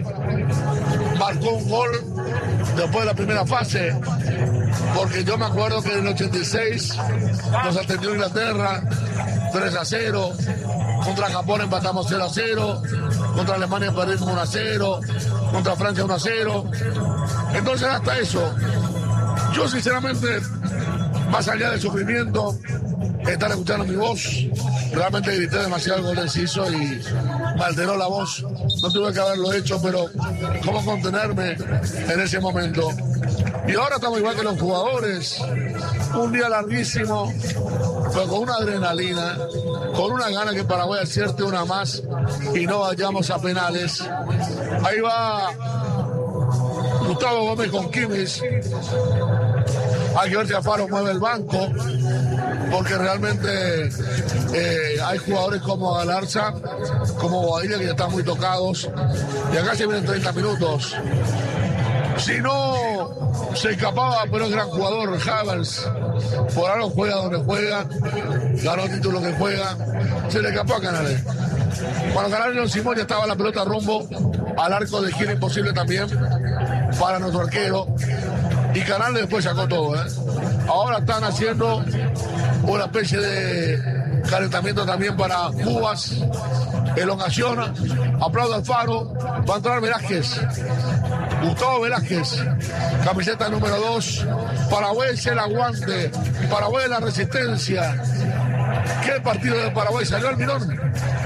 marcó un gol después de la primera fase, porque yo me acuerdo que en el ochenta y seis nos atendió Inglaterra tres a cero, contra Japón empatamos cero a cero, contra Alemania perdimos uno a cero, contra Francia uno a cero. Entonces hasta eso, yo sinceramente, más allá del sufrimiento, estar escuchando mi voz, realmente grité demasiado el gol de Ciso y me alteró la voz. No tuve que haberlo hecho, pero ¿cómo contenerme en ese momento? Y ahora estamos igual que los jugadores. Un día larguísimo, pero con una adrenalina, con una gana que Paraguay acierte una más y no vayamos a penales. Ahí va Gustavo Gómez con Kimmich. Hay que ver si Alfaro mueve el banco, porque realmente eh, hay jugadores como Galarza, como Bobadilla, que ya están muy tocados. Y acá se vienen treinta minutos. Si no se escapaba, pero es gran jugador, Havertz. Por algo juega donde juega, ganó título que juega. Se le escapó a Canales. Cuando Canales no Simón ya estaba la pelota rumbo al arco de gira imposible también para nuestro arquero. Y Canales después sacó todo, ¿eh? Ahora están haciendo una especie de calentamiento también para Cubas, elongación. Aplaudo al Faro. Va a entrar Velázquez. Gustavo Velázquez, camiseta número dos. Paraguay es el aguante. Paraguay es la resistencia. ¿Qué partido de Paraguay? Salió Almirón.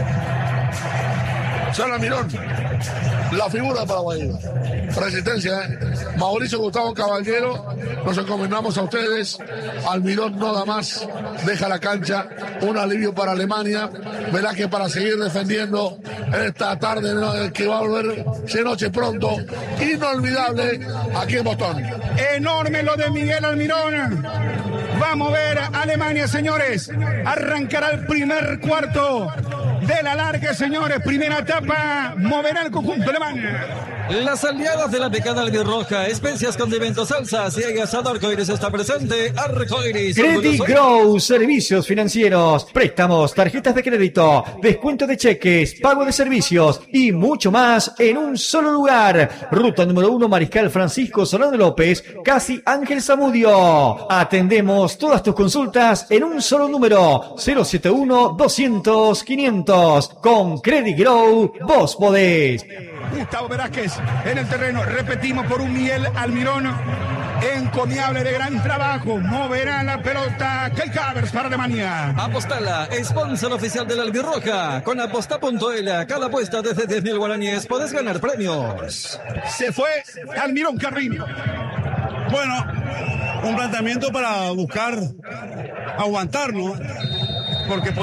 Salió Almirón. La figura de Paraguay. Resistencia, ¿eh? Mauricio Gustavo Caballero, nos encomendamos a ustedes. Almirón no da más, deja la cancha. Un alivio para Alemania. Velázquez para seguir defendiendo en esta tarde, ¿no?, que va a volver de noche pronto. Inolvidable aquí en Boston. Enorme lo de Miguel Almirón. Va a mover a Alemania, señores. Arrancará el primer cuarto de la larga, señores. Primera etapa, moverá el conjunto alemán. Las aliadas de la picada albirroja, especias, condimentos, salsas y agasado Arcoiris está presente. Arcoiris. Credit Grow, servicios financieros, préstamos, tarjetas de crédito, descuento de cheques, pago de servicios y mucho más en un solo lugar. Ruta número uno, Mariscal Francisco Solano López, casi Ángel Zamudio. Atendemos todas tus consultas en un solo número, cero setenta y uno, doscientos, quinientos. Con Credit Grow, vos podés. Gustavo Velázquez en el terreno. Repetimos por un Miguel Almirón encomiable de gran trabajo. Moverá la pelota Kai Havertz para Alemania. Apostala, sponsor oficial de la albirroja. Con aposta punto l, cada apuesta desde diez mil guaraníes podés ganar premios. Se fue Almirón Carrillo. Bueno, un planteamiento para buscar aguantar, ¿no? Porque